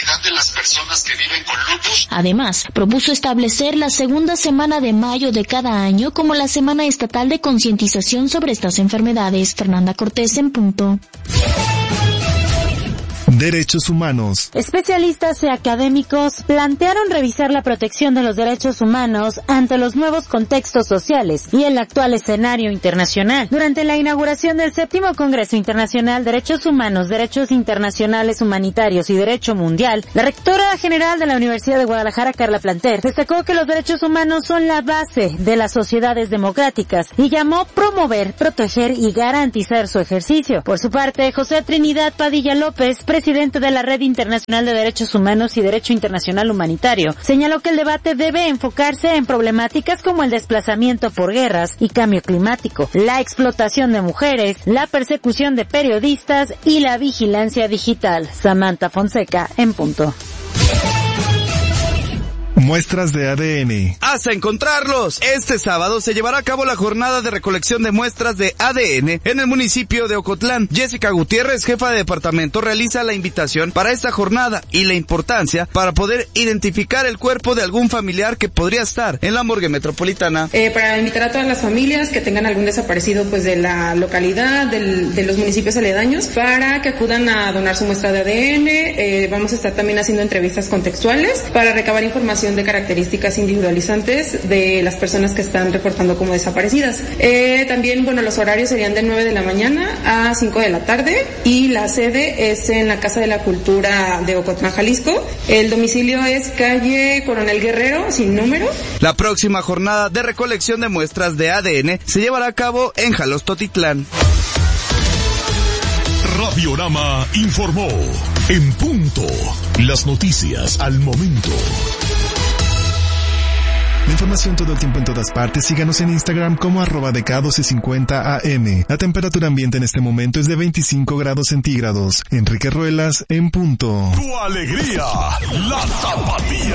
calidad de las personas que viven con lupus. Además, propuso establecer la segunda semana de mayo de cada año como la Semana Estatal de Concientización sobre estas enfermedades. Fernanda Cortés en Punto. Derechos humanos. Especialistas y académicos plantearon revisar la protección de los derechos humanos ante los nuevos contextos sociales y el actual escenario internacional. Durante la inauguración del 7º Congreso Internacional Derechos Humanos, Derechos Internacionales Humanitarios y Derecho Mundial, la rectora general de la Universidad de Guadalajara, Carla Planter, destacó que los derechos humanos son la base de las sociedades democráticas y llamó promover, proteger y garantizar su ejercicio. Por su parte, José Trinidad Padilla López, presidente de la Red Internacional de Derechos Humanos y Derecho Internacional Humanitario, señaló que el debate debe enfocarse en problemáticas como el desplazamiento por guerras y cambio climático, la explotación de mujeres, la persecución de periodistas y la vigilancia digital. Samantha Fonseca en Punto. Muestras de ADN. Hasta encontrarlos. Este sábado se llevará a cabo la jornada de recolección de muestras de ADN en el municipio de Ocotlán. Jessica Gutiérrez, jefa de departamento, realiza la invitación para esta jornada y la importancia para poder identificar el cuerpo de algún familiar que podría estar en la morgue metropolitana. Para invitar a todas las familias que tengan algún desaparecido pues de la localidad, de los municipios aledaños, para que acudan a donar su muestra de ADN. Vamos a estar también haciendo entrevistas contextuales para recabar información de características individualizantes de las personas que están reportando como desaparecidas. También, los horarios serían de 9 de la mañana a 5 de la tarde y la sede es en la Casa de la Cultura de Ocotlán, Jalisco. El domicilio es calle Coronel Guerrero, sin número. La próxima jornada de recolección de muestras de ADN se llevará a cabo en Jalostotitlán. Radiorama informó. En punto. Las noticias al momento. La información todo el tiempo en todas partes. Síganos en Instagram como @DK1250AM. La temperatura ambiente en este momento es de 25 grados centígrados. Enrique Ruelas en Punto. Tu alegría, la tapatía.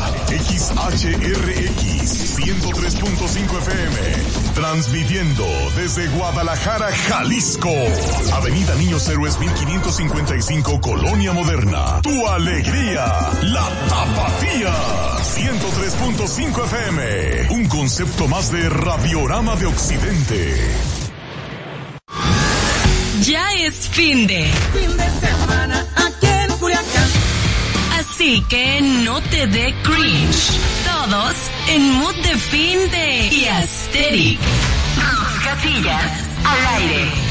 XHRX 103.5 FM. Transmitiendo desde Guadalajara, Jalisco. Avenida Niños Héroes 1555, Colonia Moderna. Tu alegría, la tapatía. 103.5 FM. Un concepto más de Radiorama de Occidente. Ya es fin de semana aquí en Culiacán. Así que no te dé cringe. Todos en mood de fin de y aesthetic. Casillas al aire.